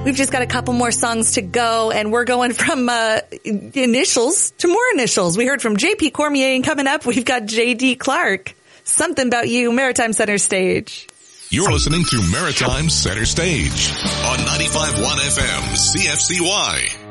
We've just got a couple more songs to go, and we're going from initials to more initials. We heard from J.P. Cormier, and coming up, we've got J.D. Clark. Something About You, Maritime Center Stage. You're listening to Maritime Center Stage on 95.1 FM CFCY.